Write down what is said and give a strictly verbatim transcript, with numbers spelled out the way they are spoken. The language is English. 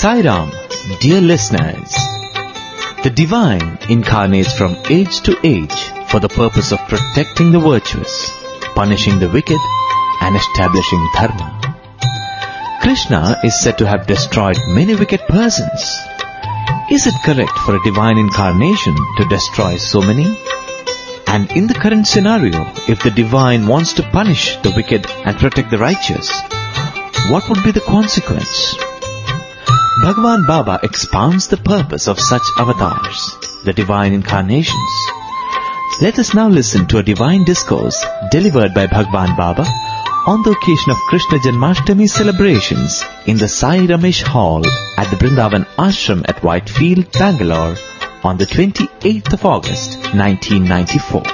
Sai Ram, dear listeners. The divine incarnates from age to age for the purpose of protecting the virtuous, punishing the wicked, and establishing dharma. Krishna is said to have destroyed many wicked persons. Is it correct for a divine incarnation to destroy so many? And in the current scenario, if the divine wants to punish the wicked and protect the righteous, what would be the consequence? Bhagwan Baba expounds the purpose of such avatars, the divine incarnations. Let us now listen to a divine discourse delivered by Bhagwan Baba on the occasion of Krishna Janmashtami celebrations in the Sai Ramesh Hall at the Brindavan Ashram at Whitefield, Bangalore on the twenty-eighth of August, nineteen ninety-four.